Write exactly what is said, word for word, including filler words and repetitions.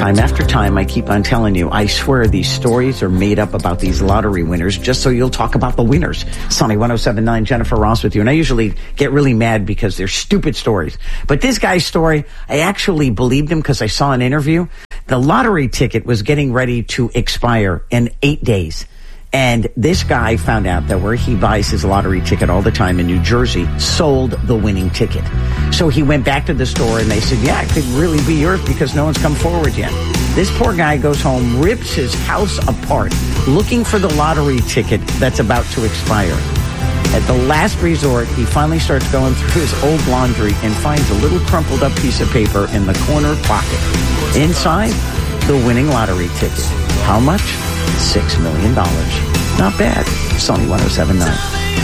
Time after time, I keep on telling you, I swear these stories are made up about these lottery winners just so you'll talk about the winners. Sunny one oh seven point nine, Jennifer Ross with you. And I usually get really mad because they're stupid stories. But this guy's story, I actually believed him because I saw an interview. The lottery ticket was getting ready to expire in eight days. And this guy found out that where he buys his lottery ticket all the time in New Jersey sold the winning ticket. So he went back to the store and they said, yeah, it could really be yours because no one's come forward yet. This poor guy goes home, rips his house apart, looking for the lottery ticket that's about to expire. At the last resort, he finally starts going through his old laundry and finds a little crumpled up piece of paper in the corner pocket. Inside, the winning lottery ticket. How much? Six million dollars. Not bad. Sunny one oh seven point nine.